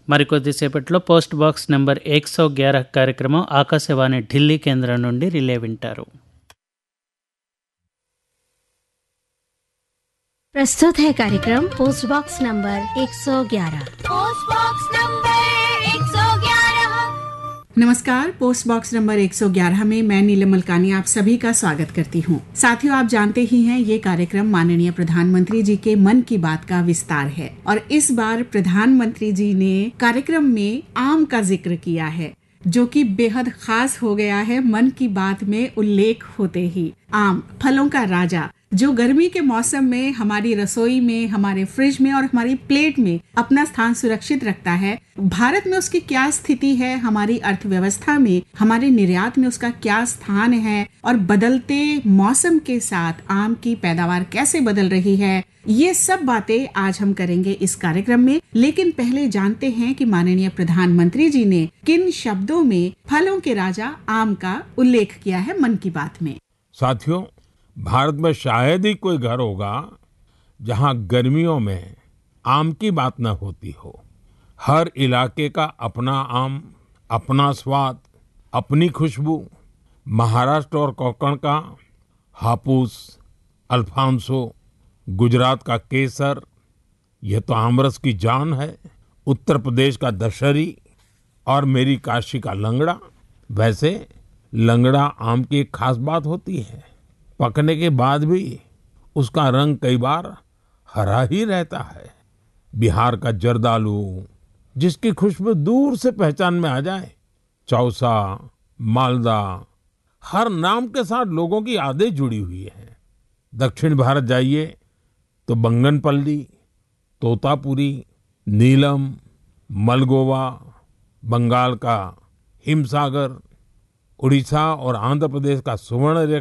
మరికొద్దిసేపట్లో post box number 111 కార్యక్రమం ఆకాశవాణి ఢిల్లీ కేంద్రం నుండి రిలే వింటారు. प्रस्तुत है कार्यक्रम post box number 111। Post box number 111। नमस्कार। पोस्ट बॉक्स नंबर 111 में मैं नीलम मलकानी आप सभी का स्वागत करती हूँ। साथियों, आप जानते ही हैं ये कार्यक्रम माननीय प्रधानमंत्री जी के मन की बात का विस्तार है और इस बार प्रधानमंत्री जी ने कार्यक्रम में आम का जिक्र किया है, जो कि बेहद खास हो गया है। मन की बात में उल्लेख होते ही आम, फलों का राजा, जो गर्मी के मौसम में हमारी रसोई में, हमारे फ्रिज में और हमारी प्लेट में अपना स्थान सुरक्षित रखता है। भारत में उसकी क्या स्थिति है, हमारी अर्थव्यवस्था में, हमारे निर्यात में उसका क्या स्थान है और बदलते मौसम के साथ आम की पैदावार कैसे बदल रही है, ये सब बातें आज हम करेंगे इस कार्यक्रम में। लेकिन पहले जानते हैं कि माननीय प्रधानमंत्री जी ने किन शब्दों में फलों के राजा आम का उल्लेख किया है मन की बात में। साथियों, भारत में शायद ही कोई घर होगा जहां गर्मियों में आम की बात न होती हो। हर इलाके का अपना आम, अपना स्वाद, अपनी खुशबू। महाराष्ट्र और कोंकण का हापुस, अल्फांसो, गुजरात का केसर, यह तो आमरस की जान है। उत्तर प्रदेश का दशहरी और मेरी काशी का लंगड़ा। वैसे लंगड़ा आम की एक खास बात होती है, पकने के बाद भी उसका रंग कई बार हरा ही रहता है। बिहार का जर्दालू, जिसकी खुशबू दूर से पहचान में आ जाए। चौसा, मालदा, हर नाम के साथ लोगों की यादें जुड़ी हुई हैं। दक्षिण भारत जाइए तो बंगनपल्ली, तोतापुरी, नीलम, मलगोवा, बंगाल का हिमसागर, उड़ीसा और आंध्र प्रदेश का सुवर्ण